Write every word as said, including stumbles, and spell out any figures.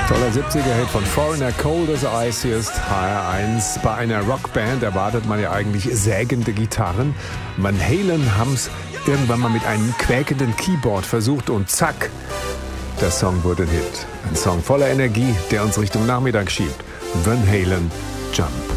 Toller siebziger-Hit von Foreigner, Cold as Ice. Hier ist H R eins. Bei einer Rockband erwartet man ja eigentlich sägende Gitarren. Van Halen haben es irgendwann mal mit einem quäkenden Keyboard versucht und zack, der Song wurde ein Hit. Ein Song voller Energie, der uns Richtung Nachmittag schiebt. Van Halen, Jump.